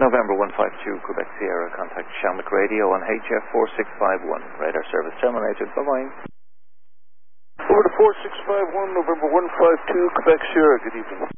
November 152, Quebec Sierra. Contact Shamrock Radio on HF 4651. Radar service terminated. Bye-bye. Over to 4651, November 152, Quebec Sierra. Good evening.